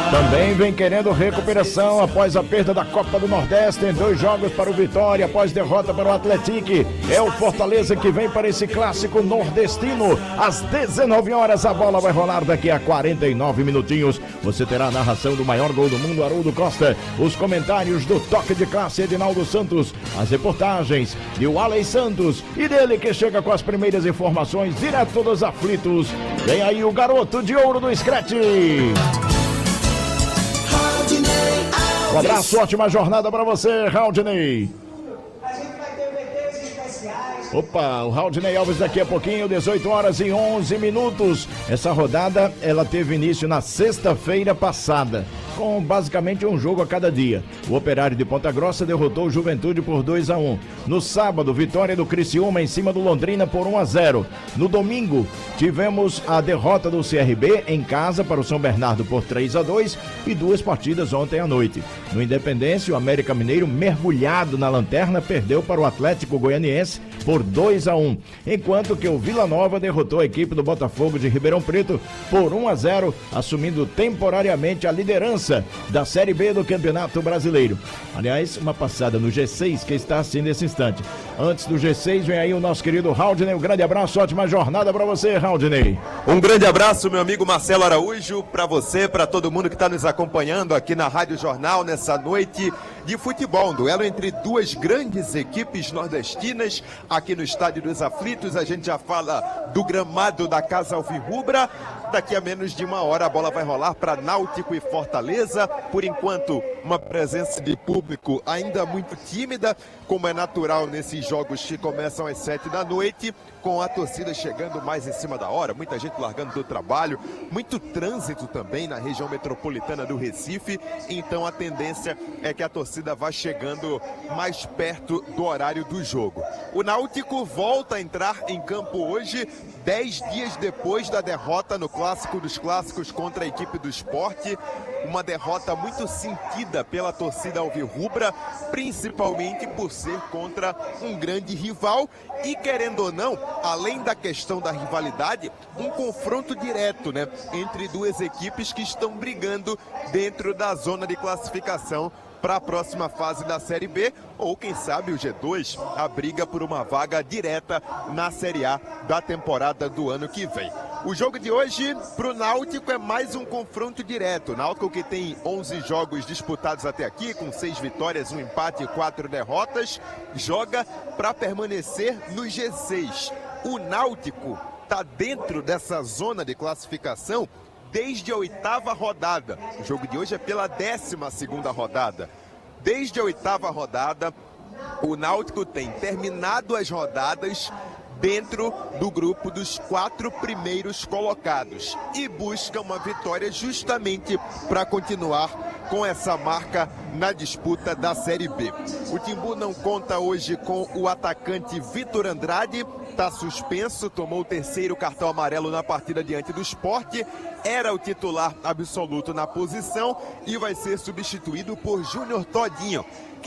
Também vem querendo recuperação após a perda da Copa do Nordeste em 2 jogos para o Vitória, após derrota para o Atlético. É o Fortaleza que vem para esse clássico nordestino. Às 19 horas a bola vai rolar daqui a 49 minutinhos. Você terá a narração do maior gol do mundo, Haroldo Costa, os comentários do Toque de Classe, Edinaldo Santos, as reportagens de Walley Santos e dele que chega com as primeiras informações direto dos aflitos. Vem aí o garoto de ouro do Scratch. Um abraço, ótima jornada para você, Raudney. Opa, o Raudney Alves daqui a pouquinho, 18 horas e 11 minutos. Essa rodada, ela teve início na sexta-feira passada, com basicamente um jogo a cada dia. O Operário de Ponta Grossa derrotou o Juventude por 2-1. No sábado, vitória do Criciúma em cima do Londrina por 1-0. No domingo, tivemos a derrota do CRB em casa para o São Bernardo por 3-2 e 2 partidas ontem à noite. No Independência, o América Mineiro, mergulhado na lanterna, perdeu para o Atlético Goianiense por 2-1, enquanto que o Vila Nova derrotou a equipe do Botafogo de Ribeirão Preto por 1-0, assumindo temporariamente a liderança da Série B do Campeonato Brasileiro. Aliás, uma passada no G6 que está assim nesse instante. Antes do G6, vem aí o nosso querido Raudney. Um grande abraço, ótima jornada para você, Raudney. Um grande abraço, meu amigo Marcelo Araújo, para você, para todo mundo que está nos acompanhando aqui na Rádio Jornal nessa noite de futebol. Um duelo entre 2 grandes equipes nordestinas aqui no Estádio dos Aflitos. A gente já fala do gramado da Casa Alvirrubra. Daqui a menos de 1 hora a bola vai rolar para Náutico e Fortaleza. Por enquanto, uma presença de público ainda muito tímida, como é natural nesses jogos que começam às 7 da noite, com a torcida chegando mais em cima da hora, muita gente largando do trabalho, muito trânsito também na região metropolitana do Recife, então a tendência é que a torcida vá chegando mais perto do horário do jogo. O Náutico volta a entrar em campo hoje, 10 dias depois da derrota no Clássico dos Clássicos contra a equipe do Sport, uma derrota muito sentida pela torcida alvirrubra, principalmente por ser contra um grande rival e, querendo ou não, além da questão da rivalidade, um confronto direto, né, entre 2 equipes que estão brigando dentro da zona de classificação para a próxima fase da Série B, ou quem sabe o G2, a briga por uma vaga direta na Série A da temporada do ano que vem. O jogo de hoje para o Náutico é mais um confronto direto. O Náutico, que tem 11 jogos disputados até aqui, com 6 vitórias, 1 empate e 4 derrotas, joga para permanecer no G6. O Náutico está dentro dessa zona de classificação desde a 8ª rodada. O jogo de hoje é pela 12ª rodada. Desde a 8ª rodada, o Náutico tem terminado as rodadas dentro do grupo dos 4 primeiros colocados e busca uma vitória justamente para continuar com essa marca na disputa da Série B. O Timbu não conta hoje com o atacante Vitor Andrade, está suspenso, tomou o 3º cartão amarelo na partida diante do Sport, era o titular absoluto na posição e vai ser substituído por Júnior Todinho.